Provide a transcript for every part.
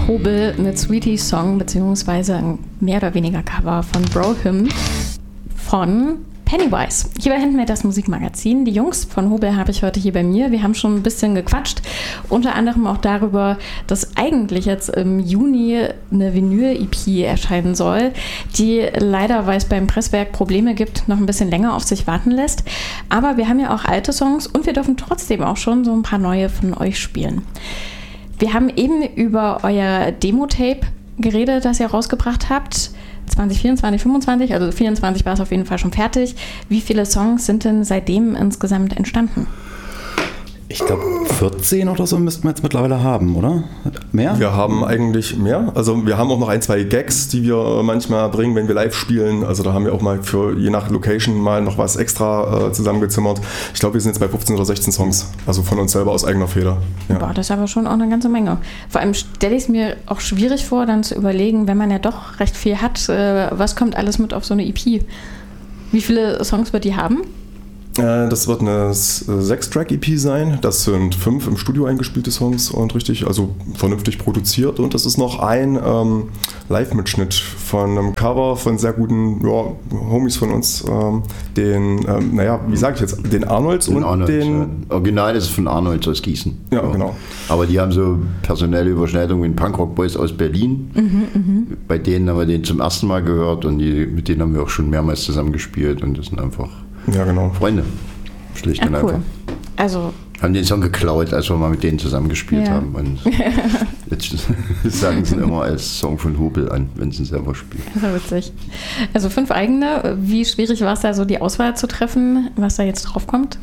Hobel mit Sweetie Song, beziehungsweise ein mehr oder weniger Cover von Bro Hymn von Pennywise. Hier bei Handmade, das Musikmagazin. Die Jungs von Hobel habe ich heute hier bei mir. Wir haben schon ein bisschen gequatscht, unter anderem auch darüber, dass eigentlich jetzt im Juni eine Vinyl-EP erscheinen soll, die leider, weil es beim Presswerk Probleme gibt, noch ein bisschen länger auf sich warten lässt. Aber wir haben ja auch alte Songs und wir dürfen trotzdem auch schon so ein paar neue von euch spielen. Wir haben eben über euer Demo-Tape geredet, das ihr rausgebracht habt. 2024, 25, also 24 war es auf jeden Fall schon fertig. Wie viele Songs sind denn seitdem insgesamt entstanden? Ich glaube 14 oder so müssten wir jetzt mittlerweile haben, oder? Mehr? Wir haben eigentlich mehr. Also wir haben auch noch 1, 2 Gags, die wir manchmal bringen, wenn wir live spielen. Also da haben wir auch mal für je nach Location mal noch was extra zusammengezimmert. Ich glaube, wir sind jetzt bei 15 oder 16 Songs. Also von uns selber aus eigener Feder. Ja. Boah, das ist aber schon auch eine ganze Menge. Vor allem stelle ich es mir auch schwierig vor, dann zu überlegen, wenn man ja doch recht viel hat, was kommt alles mit auf so eine EP? Wie viele Songs wird die haben? Das wird eine 6-Track-EP sein. Das sind 5 im Studio eingespielte Songs und richtig, also vernünftig produziert. Und das ist noch ein Live-Mitschnitt von einem Cover von sehr guten Homies von uns. Den Arnolds den und Arnolds, den... ja. Original ist von Arnolds aus Gießen. Ja, genau. Aber die haben so personelle Überschneidungen mit Punkrock Boys aus Berlin. Bei denen haben wir den zum ersten Mal gehört und mit denen haben wir auch schon mehrmals zusammengespielt und das sind einfach... Ja, genau. Freunde, schlicht und einfach. Also haben den Song geklaut, als wir mal mit denen zusammengespielt haben. Und jetzt sagen sie ihn immer als Song von Hobel an, wenn sie ihn selber spielen. Das ist witzig. Also 5 eigene. Wie schwierig war es da so, die Auswahl zu treffen, was da jetzt drauf kommt?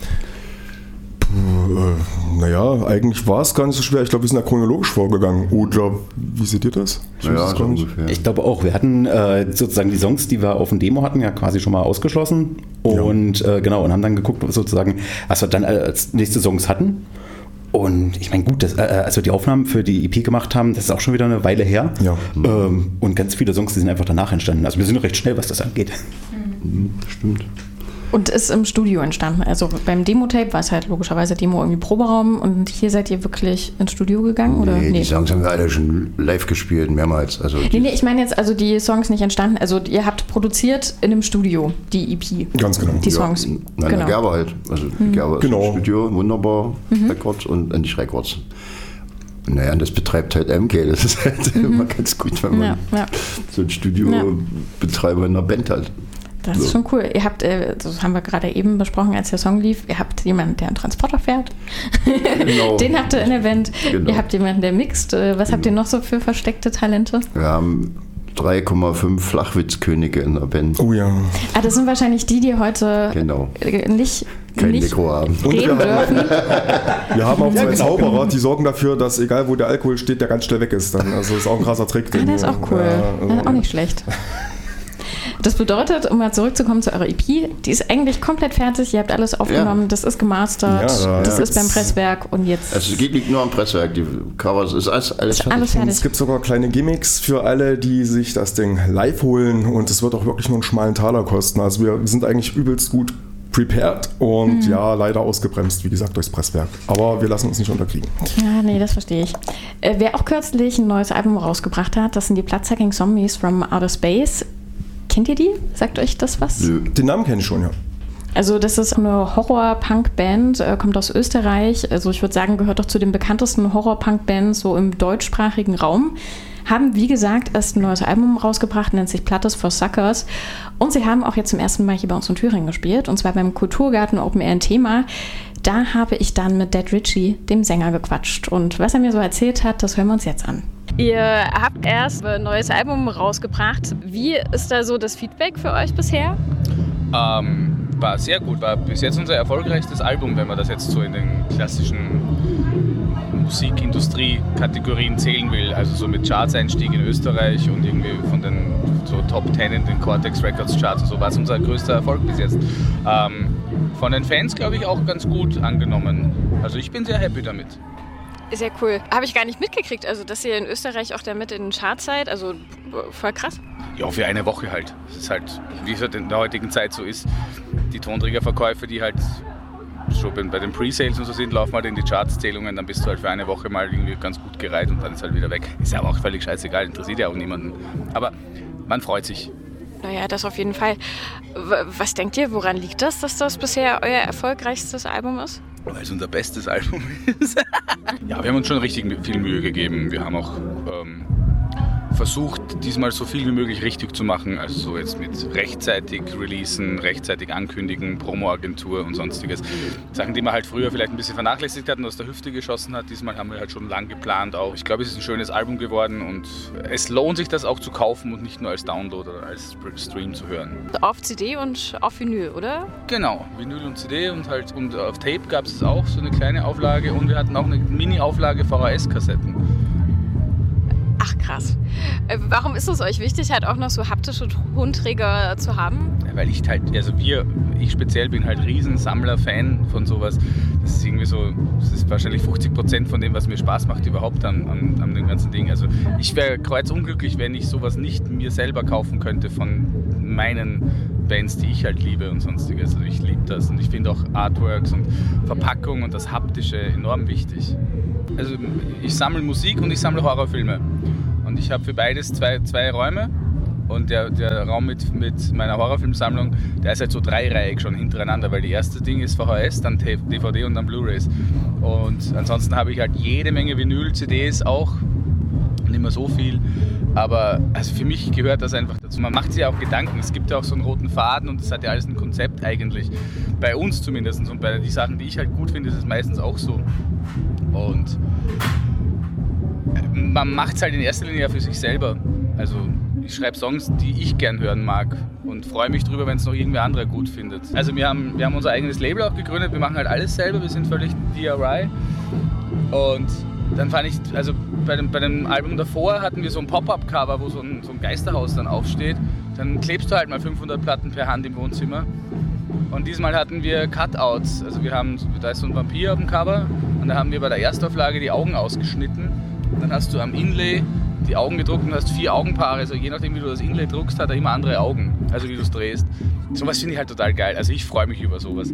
Naja, eigentlich war es gar nicht so schwer. Ich glaube, wir sind da chronologisch vorgegangen. Oder wie seht ihr das? So ungefähr. Ich glaube auch. Wir hatten sozusagen die Songs, die wir auf dem Demo hatten, ja quasi schon mal ausgeschlossen. Und und haben dann geguckt, sozusagen, was wir dann als nächste Songs hatten. Und ich meine, gut, als wir die Aufnahmen für die EP gemacht haben, das ist auch schon wieder eine Weile her. Ja. Und ganz viele Songs, die sind einfach danach entstanden. Also wir sind recht schnell, was das angeht. Stimmt. Und ist im Studio entstanden. Also beim Demo-Tape war es halt logischerweise Demo irgendwie Proberaum und hier seid ihr wirklich ins Studio gegangen? Oder? Nee, die Songs haben wir alle schon live gespielt, mehrmals. Also nee, ich meine jetzt also die Songs nicht entstanden. Also ihr habt produziert in einem Studio, die EP. Ganz genau. Die Songs. Nein, der Gerber halt. Also Gerber ist im Studio, wunderbar, Records und nicht Records. Naja, und das betreibt halt MK. Das ist halt immer ganz gut, wenn man so ein Studiobetreiber in einer Band hat. Das ist schon cool. Ihr habt, das haben wir gerade eben besprochen, als der Song lief, ihr habt jemanden, der einen Transporter fährt. Genau. Den habt ihr in der Band. Genau. Ihr habt jemanden, der mixt. Was habt ihr noch so für versteckte Talente? Wir haben 3,5 Flachwitzkönige in der Band. Oh ja. Das sind wahrscheinlich die heute nicht kein Mikro haben. Reden dürfen. Wir haben auch 2 Zauberer, die sorgen dafür, dass egal wo der Alkohol steht, der ganz schnell weg ist. Dann. Also das ist auch ein krasser Trick. Der ist auch cool. Das ist auch nicht schlecht. Das bedeutet, um mal zurückzukommen zu eurer EP, die ist eigentlich komplett fertig, ihr habt alles aufgenommen, das ist gemastert, das ist beim Presswerk und jetzt... Also es liegt nur am Presswerk, die Covers ist alles fertig. Und es gibt sogar kleine Gimmicks für alle, die sich das Ding live holen und es wird auch wirklich nur einen schmalen Taler kosten. Also wir sind eigentlich übelst gut prepared und leider ausgebremst, wie gesagt, durchs Presswerk. Aber wir lassen uns nicht unterkriegen. Ja, nee, das verstehe ich. Wer auch kürzlich ein neues Album rausgebracht hat, das sind die Bloodsucking Zombies from Outer Space. Kennt ihr die? Sagt euch das was? Den Namen kenne ich schon, ja. Also das ist eine Horror-Punk-Band, kommt aus Österreich. Also ich würde sagen, gehört doch zu den bekanntesten Horror-Punk-Bands so im deutschsprachigen Raum. Haben, wie gesagt, erst ein neues Album rausgebracht, nennt sich Plattes for Suckers. Und sie haben auch jetzt zum ersten Mal hier bei uns in Thüringen gespielt. Und zwar beim Kulturgarten Open Air in Thema. Da habe ich dann mit Dead Richie, dem Sänger, gequatscht. Und was er mir so erzählt hat, das hören wir uns jetzt an. Ihr habt erst ein neues Album rausgebracht. Wie ist da so das Feedback für euch bisher? War sehr gut. War bis jetzt unser erfolgreichstes Album, wenn man das jetzt so in den klassischen Musikindustrie-Kategorien zählen will. Also so mit Charts-Einstieg in Österreich und irgendwie von den so Top 10 in den Cortex Records Charts und so war es unser größter Erfolg bis jetzt. Von den Fans, glaube ich, auch ganz gut angenommen. Also ich bin sehr happy damit. Sehr cool. Habe ich gar nicht mitgekriegt, also dass ihr in Österreich auch damit in den Charts seid, also voll krass. Ja, für eine Woche halt. Das ist halt, wie es halt in der heutigen Zeit so ist, die Tonträgerverkäufe, die halt schon bei den Pre-Sales und so sind, laufen halt in die Charts-Zählungen, dann bist du halt für eine Woche mal irgendwie ganz gut gereiht und dann ist halt wieder weg. Ist ja aber auch völlig scheißegal, interessiert ja auch niemanden. Aber man freut sich. Naja, das auf jeden Fall. Was denkt ihr, woran liegt das, dass das bisher euer erfolgreichstes Album ist? Weil es unser bestes Album ist. Ja, wir haben uns schon richtig viel Mühe gegeben. Wir haben auch versucht, diesmal so viel wie möglich richtig zu machen. Also so jetzt mit rechtzeitig releasen, rechtzeitig ankündigen, Promo-Agentur und sonstiges. Sachen, die man halt früher vielleicht ein bisschen vernachlässigt hat und aus der Hüfte geschossen hat. Diesmal haben wir halt schon lang geplant auch. Ich glaube, es ist ein schönes Album geworden und es lohnt sich, das auch zu kaufen und nicht nur als Download oder als Stream zu hören. Auf CD und auf Vinyl, oder? Genau, Vinyl und CD und auf Tape gab es auch so eine kleine Auflage und wir hatten auch eine Mini-Auflage VHS-Kassetten. Ach krass. Warum ist es euch wichtig, halt auch noch so haptische Tonträger zu haben? Ja, weil ich speziell bin halt Riesensammler-Fan von sowas. Das ist irgendwie so, das ist wahrscheinlich 50% von dem, was mir Spaß macht überhaupt an dem ganzen Ding. Also ich wäre kreuzunglücklich, wenn ich sowas nicht mir selber kaufen könnte von meinen Bands, die ich halt liebe und sonstiges. Also ich liebe das und ich finde auch Artworks und Verpackung und das Haptische enorm wichtig. Also ich sammle Musik und ich sammle Horrorfilme. Und ich habe für beides zwei Räume. Und der Raum mit meiner Horrorfilmsammlung, der ist halt so dreireihig schon hintereinander, weil die erste Ding ist VHS, dann DVD und dann Blu-rays. Und ansonsten habe ich halt jede Menge Vinyl, CDs auch, nicht mehr so viel. Aber also für mich gehört das einfach dazu. Man macht sich ja auch Gedanken. Es gibt ja auch so einen roten Faden und das hat ja alles ein Konzept eigentlich. Bei uns zumindest. Und bei den Sachen, die ich halt gut finde, ist es meistens auch so. Und man macht es halt in erster Linie ja für sich selber. Also ich schreibe Songs, die ich gern hören mag und freue mich drüber, wenn es noch irgendwer anderer gut findet. Also wir haben unser eigenes Label auch gegründet. Wir machen halt alles selber. Wir sind völlig DIY. Und dann fand ich, also bei dem Album davor hatten wir so ein Pop-Up-Cover, wo so ein Geisterhaus dann aufsteht. Dann klebst du halt mal 500 Platten per Hand im Wohnzimmer. Und diesmal hatten wir Cutouts. Also da ist so ein Vampir auf dem Cover und da haben wir bei der Erstauflage die Augen ausgeschnitten. Dann hast du am Inlay die Augen gedruckt und hast 4 Augenpaare. Also je nachdem, wie du das Inlay druckst, hat er immer andere Augen. Also wie du es drehst. Sowas finde ich halt total geil. Also ich freue mich über sowas.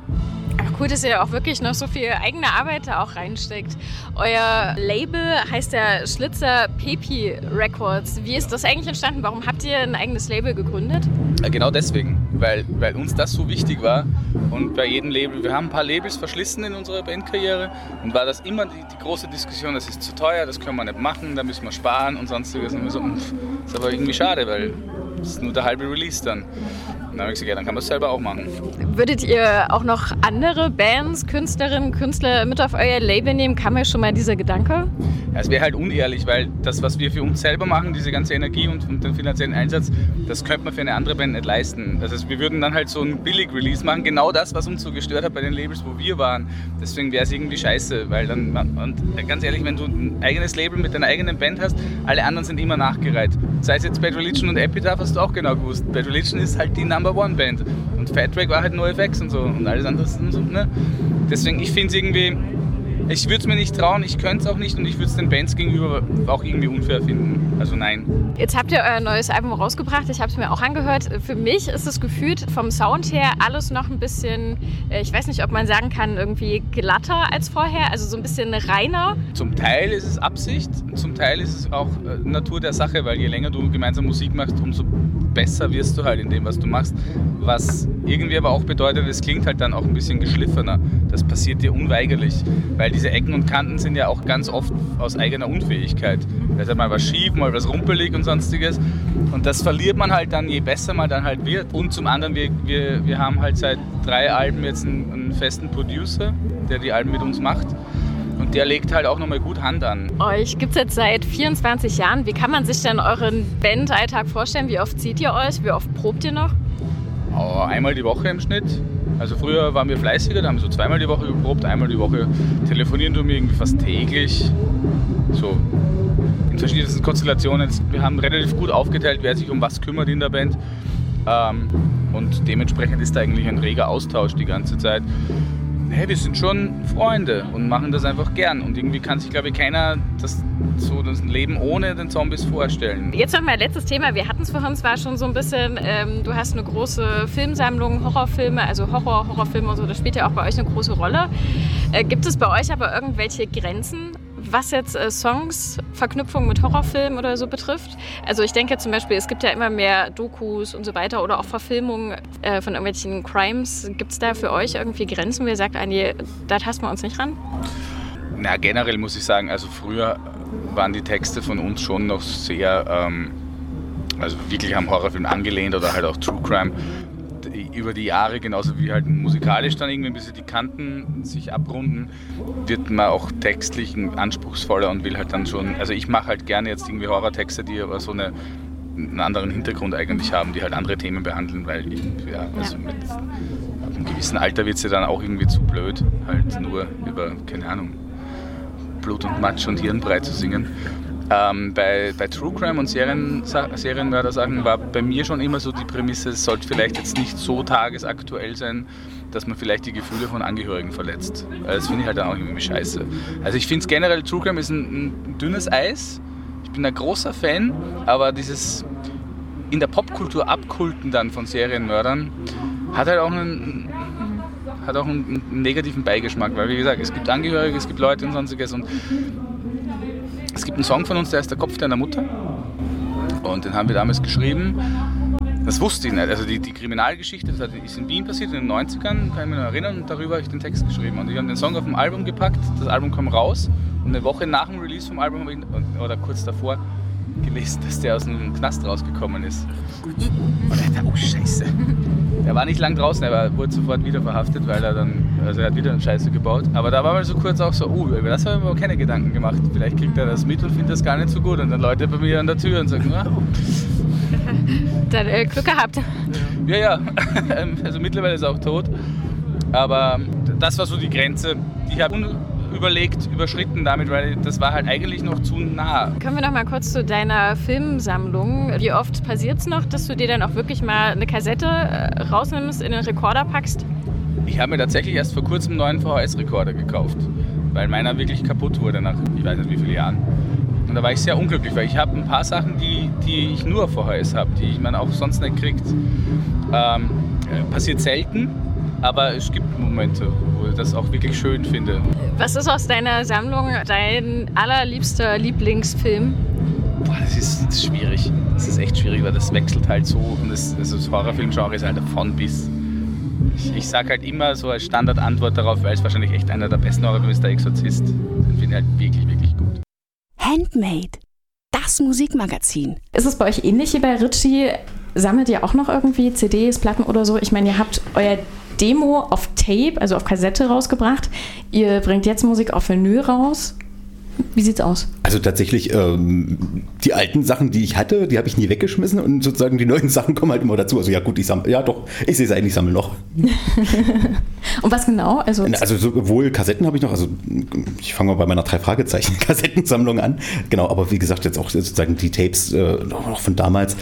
Ach cool, dass ihr auch wirklich noch so viel eigene Arbeit da auch reinsteckt. Euer Label heißt ja Schlitzer Pepi Records. Wie ist das eigentlich entstanden? Warum habt ihr ein eigenes Label gegründet? Ja, genau deswegen, weil uns das so wichtig war. Und bei jedem Label, wir haben ein paar Labels verschlissen in unserer Bandkarriere und war das immer die große Diskussion, das ist zu teuer, das können wir nicht machen, da müssen wir sparen und sonstiges. Und wir so, das ist aber irgendwie schade, weil das ist nur der halbe Release dann. Und dann habe ich gesagt, ja, dann kann man es selber auch machen. Würdet ihr auch noch andere Bands, Künstlerinnen, Künstler mit auf euer Label nehmen? Kam mir schon mal dieser Gedanke? Ja, es wäre halt unehrlich, weil das, was wir für uns selber machen, diese ganze Energie und den finanziellen Einsatz, das könnte man für eine andere Band nicht leisten. Das heißt, wir würden dann halt so einen Billig-Release machen, genau das, was uns so gestört hat bei den Labels, wo wir waren. Deswegen wäre es irgendwie scheiße, weil dann, und ganz ehrlich, wenn du ein eigenes Label mit deiner eigenen Band hast, alle anderen sind immer nachgereiht. Sei es jetzt Bad Religion und Epitaph, hast du auch genau gewusst. Bad Religion ist halt die Number-One-Band und Fat Wreck war halt NoFX und so und alles andere und so, ne? Deswegen, ich finde es irgendwie, ich würde es mir nicht trauen, ich könnte es auch nicht und ich würde es den Bands gegenüber auch irgendwie unfair finden. Also nein. Jetzt habt ihr euer neues Album rausgebracht, ich habe es mir auch angehört. Für mich ist es gefühlt vom Sound her alles noch ein bisschen, ich weiß nicht, ob man sagen kann, irgendwie glatter als vorher, also so ein bisschen reiner. Zum Teil ist es Absicht, zum Teil ist es auch Natur der Sache, weil je länger du gemeinsam Musik machst, umso besser wirst du halt in dem, was du machst. Was irgendwie aber auch bedeutet, es klingt halt dann auch ein bisschen geschliffener. Das passiert dir unweigerlich, weil diese Ecken und Kanten sind ja auch ganz oft aus eigener Unfähigkeit. Da ist halt mal was schief, mal was rumpelig und sonstiges. Und das verliert man halt dann, je besser man dann halt wird. Und zum anderen, wir haben halt seit 3 Alben jetzt einen festen Producer, der die Alben mit uns macht. Und der legt halt auch nochmal gut Hand an. Euch gibt es jetzt seit 24 Jahren. Wie kann man sich denn euren Bandalltag vorstellen? Wie oft seht ihr euch? Wie oft probt ihr noch? Einmal die Woche im Schnitt. Also früher waren wir fleißiger, da haben wir so 2-mal die Woche geprobt, einmal die Woche telefonieren wir irgendwie fast täglich. So in verschiedensten Konstellationen. Wir haben relativ gut aufgeteilt, wer sich um was kümmert in der Band. Und dementsprechend ist da eigentlich ein reger Austausch die ganze Zeit. Hey, wir sind schon Freunde und machen das einfach gern. Und irgendwie kann sich, glaube ich, keiner das Leben ohne den Zombies vorstellen. Jetzt noch mal letztes Thema. Wir hatten es vorhin zwar schon so ein bisschen, du hast eine große Filmsammlung, Horrorfilme, also Horrorfilme und so, das spielt ja auch bei euch eine große Rolle. Gibt es bei euch aber irgendwelche Grenzen, was jetzt Songs, Verknüpfungen mit Horrorfilmen oder so betrifft? Also ich denke zum Beispiel, es gibt ja immer mehr Dokus und so weiter oder auch Verfilmungen von irgendwelchen Crimes. Gibt es da für euch irgendwie Grenzen, wo ihr sagt, nee, da tasten wir uns nicht ran? Na, generell muss ich sagen, also früher waren die Texte von uns schon noch sehr, also wirklich am Horrorfilm angelehnt oder halt auch True Crime. Über die Jahre, genauso wie halt musikalisch dann irgendwie ein bisschen die Kanten sich abrunden, wird man auch textlich anspruchsvoller und will halt dann schon, also ich mache halt gerne jetzt irgendwie Horrortexte, die aber so einen anderen Hintergrund eigentlich haben, die halt andere Themen behandeln, weil also mit einem gewissen Alter wird es ja dann auch irgendwie zu blöd, halt nur über, keine Ahnung, Blut und Matsch und Hirnbrei zu singen. Bei True Crime und Serienmörder-Sachen war bei mir schon immer so die Prämisse, es sollte vielleicht jetzt nicht so tagesaktuell sein, dass man vielleicht die Gefühle von Angehörigen verletzt. Das finde ich halt dann auch irgendwie scheiße. Also ich finde es generell, True Crime ist ein dünnes Eis. Ich bin ein großer Fan, aber dieses in der Popkultur abkulten dann von Serienmördern hat halt auch einen negativen Beigeschmack, weil wie gesagt, es gibt Angehörige, es gibt Leute und sonstiges und es gibt einen Song von uns, der heißt Der Kopf deiner Mutter und den haben wir damals geschrieben. Das wusste ich nicht, also die Kriminalgeschichte, das ist in Wien passiert in den 90ern, kann ich mich noch erinnern, und darüber habe ich den Text geschrieben und ich habe den Song auf dem Album gepackt, das Album kam raus und eine Woche nach dem Release vom Album oder kurz davor gelesen, dass der aus dem Knast rausgekommen ist. Und ich dachte, oh Scheiße. Der war nicht lang draußen, er wurde sofort wieder verhaftet, weil er hat wieder eine Scheiße gebaut. Aber da war mal so kurz auch so, über das habe ich mir auch keine Gedanken gemacht. Vielleicht kriegt er das mit und findet das gar nicht so gut. Und dann Leute bei mir an der Tür und sagen, Dann Glück gehabt. Ja. Also mittlerweile ist er auch tot. Aber das war so die Grenze, die ich habe überschritten damit, weil das war halt eigentlich noch zu nah. Kommen wir noch mal kurz zu deiner Filmsammlung. Wie oft passiert es noch, dass du dir dann auch wirklich mal eine Kassette rausnimmst, in den Rekorder packst? Ich habe mir tatsächlich erst vor kurzem einen neuen VHS-Rekorder gekauft, weil meiner wirklich kaputt wurde nach ich weiß nicht wie vielen Jahren. Und da war ich sehr unglücklich, weil ich habe ein paar Sachen, die ich nur auf VHS habe, die man auch sonst nicht kriegt. Passiert selten, aber es gibt Momente, wo ich das auch wirklich schön finde. Was ist aus deiner Sammlung dein allerliebster Lieblingsfilm? Boah, das ist schwierig. Das ist echt schwierig, weil das wechselt halt so. Und das Horrorfilmgenre ist halt von bis. Ich sage halt immer so als Standardantwort darauf, weil es wahrscheinlich echt einer der besten Horrorfilme ist, der Exorzist. Den finde ich halt wirklich, wirklich gut. Handmade, das Musikmagazin. Ist es bei euch ähnlich wie bei Ritchie? Sammelt ihr auch noch irgendwie CDs, Platten oder so? Ich meine, ihr habt euer Demo auf Tape, also auf Kassette rausgebracht. Ihr bringt jetzt Musik auf Vinyl raus. Wie sieht's aus? Also tatsächlich, die alten Sachen, die ich hatte, die habe ich nie weggeschmissen und sozusagen die neuen Sachen kommen halt immer dazu. Also ja gut, ich sehe es eigentlich, ich sammle noch. Und was genau? Also sowohl Kassetten habe ich noch, also ich fange mal bei meiner 3-Fragezeichen-Kassettensammlung an. Genau, aber wie gesagt, jetzt auch sozusagen die Tapes noch von damals.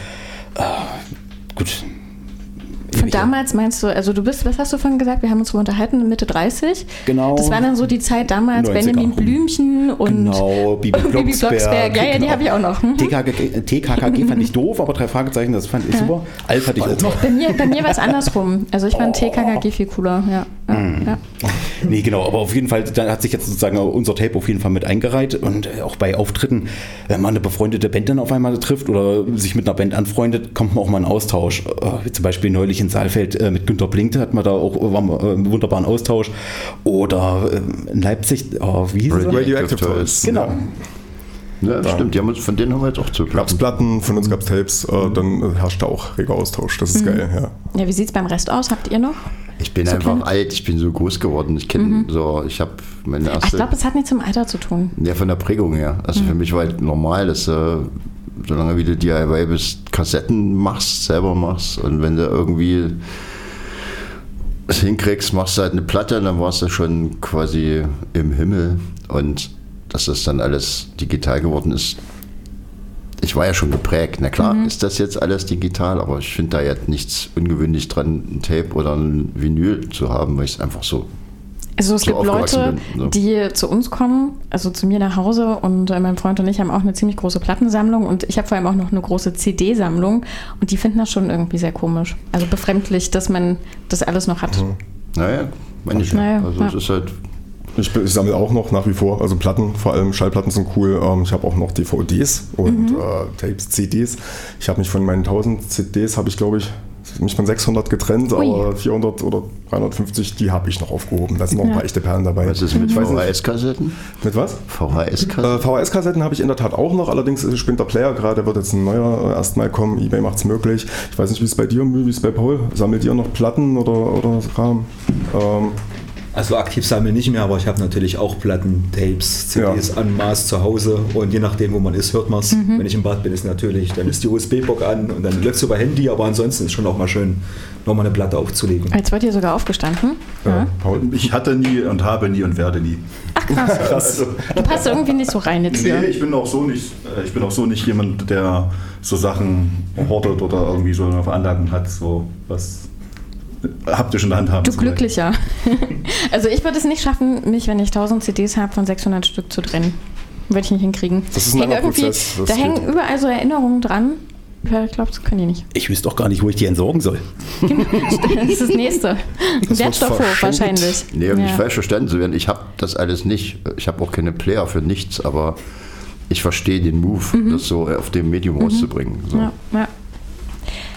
Gut. Von damals meinst du, also du bist, was hast du vorhin gesagt, wir haben uns unterhalten, Mitte 30. Genau. Das war dann so die Zeit damals, Benjamin Blümchen und genau, Bibi Blocksberg. Ja, die habe ich auch noch. TKKG fand ich doof, aber 3 Fragezeichen, das fand ich super. Alf hatte ich auch noch. Bei mir war es andersrum. Also ich fand TKKG viel cooler, ja. Nee, genau, aber auf jeden Fall, da hat sich jetzt sozusagen unser Tape auf jeden Fall mit eingereiht und auch bei Auftritten, wenn man eine befreundete Band dann auf einmal trifft oder sich mit einer Band anfreundet, kommt man auch mal in Austausch. Wie zum Beispiel neulich in Saalfeld mit Günter Blink hat man da auch einen wunderbaren Austausch. Oder in Leipzig, wie hieß es? Radioactive Toys. Genau. Ja, stimmt, von denen haben wir jetzt auch zu Gab's Platten, von uns gab's Tapes, dann herrscht da auch reger Austausch. Das ist geil, ja. Ja, wie sieht's beim Rest aus? Habt ihr noch? Ich bin so einfach alt, ich bin so groß geworden. Ich kenne ich habe meine erste... Ich glaube, es hat nichts mit dem Alter zu tun. Ja, von der Prägung her. Also für mich war halt normal, dass solange wie du DIY bist, Kassetten selber machst und wenn du irgendwie es hinkriegst, machst du halt eine Platte, dann warst du schon quasi im Himmel und dass das dann alles digital geworden ist. Ich war ja schon geprägt. Na klar, ist das jetzt alles digital, aber ich finde da jetzt nichts ungewöhnlich dran, ein Tape oder ein Vinyl zu haben, weil ich es einfach so Also es so gibt Leute, bin, so. die zu uns kommen, also zu mir nach Hause, und mein Freund und ich haben auch eine ziemlich große Plattensammlung und ich habe vor allem auch noch eine große CD-Sammlung und die finden das schon irgendwie sehr komisch. Also befremdlich, dass man das alles noch hat. Naja, meine ich ja. Also es ist halt... Ich sammle auch noch nach wie vor, also Platten, vor allem Schallplatten sind cool. Ich habe auch noch DVDs und Tapes, CDs. Ich habe mich von meinen 1000 CDs, habe ich glaube ich, mich von 600 getrennt, aber 400 oder 350, die habe ich noch aufgehoben. Da sind noch ein paar echte Perlen dabei. Was ist mit VHS-Kassetten? Mit was? VHS-Kassetten? VHS-Kassetten habe ich in der Tat auch noch, allerdings spinnt der Player gerade, der wird jetzt ein neuer erstmal kommen, eBay macht es möglich. Ich weiß nicht, wie es bei dir, wie es bei Paul, sammelt ihr noch Platten oder Kram? Also aktiv sammeln nicht mehr, aber ich habe natürlich auch Platten, Tapes, CDs en masse zu Hause und je nachdem, wo man ist, hört man es. Wenn ich im Bad bin, ist natürlich, dann ist die USB-Box an und dann läuft es über Handy, aber ansonsten ist es schon auch mal schön, nochmal eine Platte aufzulegen. Jetzt wird hier sogar aufgestanden. Ja. Paul? Ich hatte nie und habe nie und werde nie. Ach krass. Also, du passt irgendwie nicht so rein jetzt hier. Nee, ich bin auch so nicht jemand, der so Sachen hortet oder irgendwie so eine Veranlagung hat, so was haptisch in der Hand haben. Du Glücklicher. Also ich würde es nicht schaffen, mich, wenn ich 1000 CDs habe, von 600 Stück zu trennen. Würde ich nicht hinkriegen. Das ist ein langer Prozess. Da hängen überall so Erinnerungen dran. Ich glaube, das können die nicht. Ich wüsste auch gar nicht, wo ich die entsorgen soll. Das ist das Nächste. Wertstoffhof wahrscheinlich. Nee, um nicht falsch verstanden zu werden, ich habe das alles nicht. Ich habe auch keine Player für nichts, aber ich verstehe den Move, das so auf dem Medium rauszubringen. So. Ja.